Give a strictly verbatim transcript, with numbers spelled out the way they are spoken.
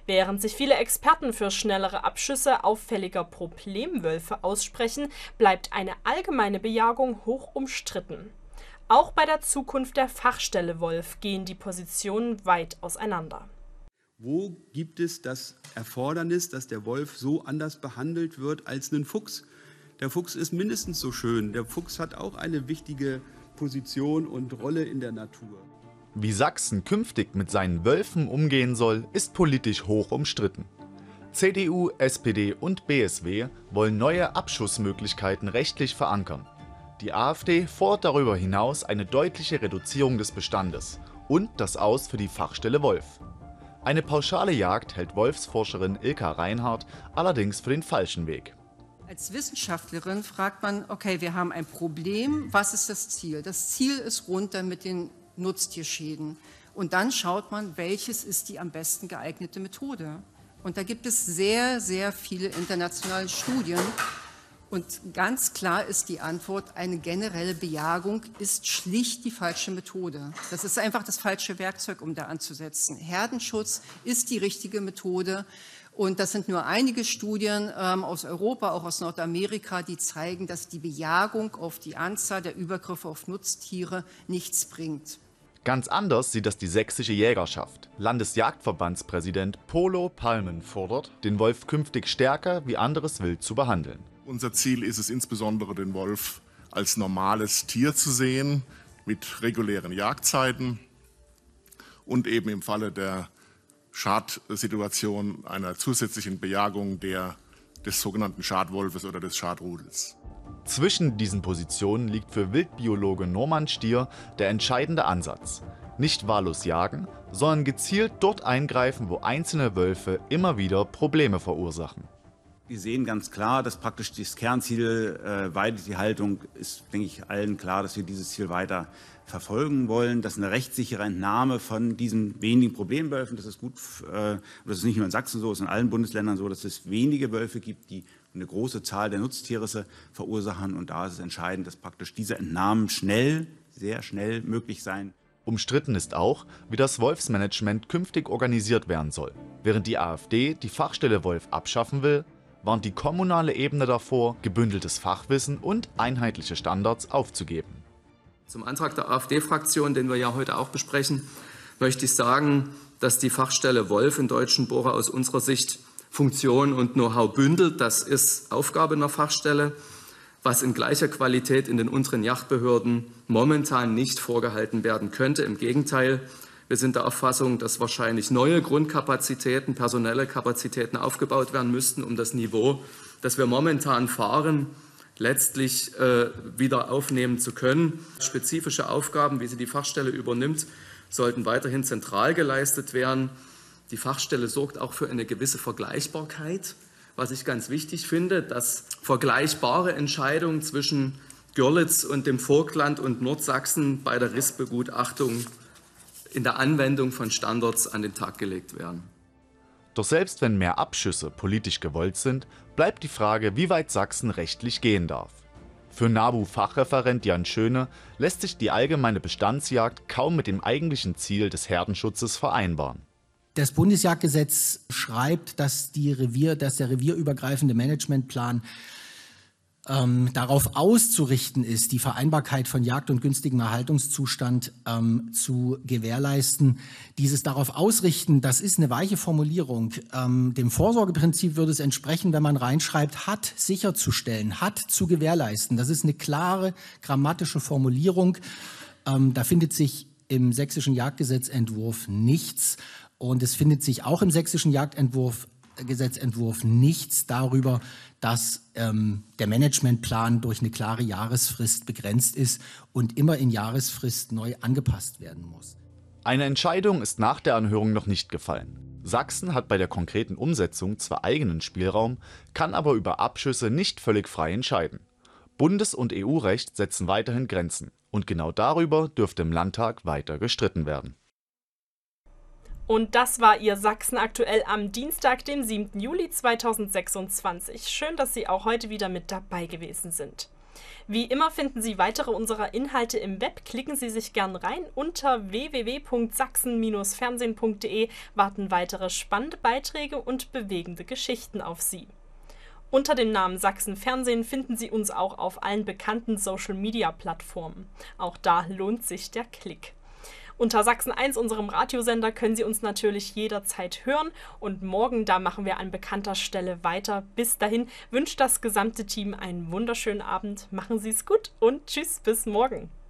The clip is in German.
Während sich viele Experten für schnellere Abschüsse auffälliger Problemwölfe aussprechen, bleibt eine allgemeine Bejagung hoch umstritten. Auch bei der Zukunft der Fachstelle Wolf gehen die Positionen weit auseinander. Wo gibt es das Erfordernis, dass der Wolf so anders behandelt wird als ein Fuchs? Der Fuchs ist mindestens so schön. Der Fuchs hat auch eine wichtige Position und Rolle in der Natur. Wie Sachsen künftig mit seinen Wölfen umgehen soll, ist politisch hoch umstritten. C D U, S P D und B S W wollen neue Abschussmöglichkeiten rechtlich verankern. Die AfD fordert darüber hinaus eine deutliche Reduzierung des Bestandes und das Aus für die Fachstelle Wolf. Eine pauschale Jagd hält Wolfsforscherin Ilka Reinhardt allerdings für den falschen Weg. Als Wissenschaftlerin fragt man, okay, wir haben ein Problem, was ist das Ziel? Das Ziel ist runter mit den Nutztierschäden. Und dann schaut man, welches ist die am besten geeignete Methode. Und da gibt es sehr, sehr viele internationale Studien. Und ganz klar ist die Antwort, eine generelle Bejagung ist schlicht die falsche Methode. Das ist einfach das falsche Werkzeug, um da anzusetzen. Herdenschutz ist die richtige Methode. Und das sind nur einige Studien ähm, aus Europa, auch aus Nordamerika, die zeigen, dass die Bejagung auf die Anzahl der Übergriffe auf Nutztiere nichts bringt. Ganz anders sieht das die sächsische Jägerschaft. Landesjagdverbandspräsident Polo Palmen fordert, den Wolf künftig stärker wie anderes Wild zu behandeln. Unser Ziel ist es insbesondere, den Wolf als normales Tier zu sehen, mit regulären Jagdzeiten und eben im Falle der Schadsituation einer zusätzlichen Bejagung der, des sogenannten Schadwolfes oder des Schadrudels. Zwischen diesen Positionen liegt für Wildbiologe Norman Stier der entscheidende Ansatz. Nicht wahllos jagen, sondern gezielt dort eingreifen, wo einzelne Wölfe immer wieder Probleme verursachen. Wir sehen ganz klar, dass praktisch das Kernziel äh, Weidetierhaltung ist, denke ich, allen klar, dass wir dieses Ziel weiter verfolgen wollen. Dass eine rechtssichere Entnahme von diesen wenigen Problemwölfen, das ist gut, äh, das ist nicht nur in Sachsen so, es ist in allen Bundesländern so, dass es wenige Wölfe gibt, die eine große Zahl der Nutztierrisse verursachen. Und da ist es entscheidend, dass praktisch diese Entnahmen schnell, sehr schnell möglich sein. Umstritten ist auch, wie das Wolfsmanagement künftig organisiert werden soll. Während die AfD die Fachstelle Wolf abschaffen will, warnt die kommunale Ebene davor, gebündeltes Fachwissen und einheitliche Standards aufzugeben. Zum Antrag der AfD-Fraktion, den wir ja heute auch besprechen, möchte ich sagen, dass die Fachstelle Wolf in Deutschenbora aus unserer Sicht Funktion und Know-how bündelt. Das ist Aufgabe einer Fachstelle, was in gleicher Qualität in den unteren Jagdbehörden momentan nicht vorgehalten werden könnte. Im Gegenteil, wir sind der Auffassung, dass wahrscheinlich neue Grundkapazitäten, personelle Kapazitäten aufgebaut werden müssten, um das Niveau, das wir momentan fahren, letztlich äh, wieder aufnehmen zu können. Spezifische Aufgaben, wie sie die Fachstelle übernimmt, sollten weiterhin zentral geleistet werden. Die Fachstelle sorgt auch für eine gewisse Vergleichbarkeit, was ich ganz wichtig finde, dass vergleichbare Entscheidungen zwischen Görlitz und dem Vogtland und Nordsachsen bei der Rissbegutachtung in der Anwendung von Standards an den Tag gelegt werden. Doch selbst wenn mehr Abschüsse politisch gewollt sind, bleibt die Frage, wie weit Sachsen rechtlich gehen darf. Für NABU-Fachreferent Jan Schöne lässt sich die allgemeine Bestandsjagd kaum mit dem eigentlichen Ziel des Herdenschutzes vereinbaren. Das Bundesjagdgesetz schreibt, dass, die Revier, dass der revierübergreifende Managementplan ähm, darauf auszurichten ist, die Vereinbarkeit von Jagd und günstigem Erhaltungszustand ähm, zu gewährleisten. Dieses darauf ausrichten, das ist eine weiche Formulierung. Ähm, dem Vorsorgeprinzip würde es entsprechen, wenn man reinschreibt, hat sicherzustellen, hat zu gewährleisten. Das ist eine klare grammatische Formulierung. Ähm, da findet sich im sächsischen Jagdgesetzentwurf nichts. Und es findet sich auch im sächsischen Jagdentwurf, Gesetzentwurf nichts darüber, dass ähm, der Managementplan durch eine klare Jahresfrist begrenzt ist und immer in Jahresfrist neu angepasst werden muss. Eine Entscheidung ist nach der Anhörung noch nicht gefallen. Sachsen hat bei der konkreten Umsetzung zwar eigenen Spielraum, kann aber über Abschüsse nicht völlig frei entscheiden. Bundes- und E U-Recht setzen weiterhin Grenzen. Und genau darüber dürfte im Landtag weiter gestritten werden. Und das war Ihr Sachsen aktuell am Dienstag, dem siebten Juli zweitausendsechsundzwanzig. Schön, dass Sie auch heute wieder mit dabei gewesen sind. Wie immer finden Sie weitere unserer Inhalte im Web. Klicken Sie sich gern rein. Unter w w w punkt sachsen Bindestrich fernsehen punkt de warten weitere spannende Beiträge und bewegende Geschichten auf Sie. Unter dem Namen Sachsen Fernsehen finden Sie uns auch auf allen bekannten Social-Media-Plattformen. Auch da lohnt sich der Klick. Unter Sachsen eins, unserem Radiosender, können Sie uns natürlich jederzeit hören. Und morgen, da machen wir an bekannter Stelle weiter. Bis dahin wünscht das gesamte Team einen wunderschönen Abend. Machen Sie es gut und tschüss, bis morgen.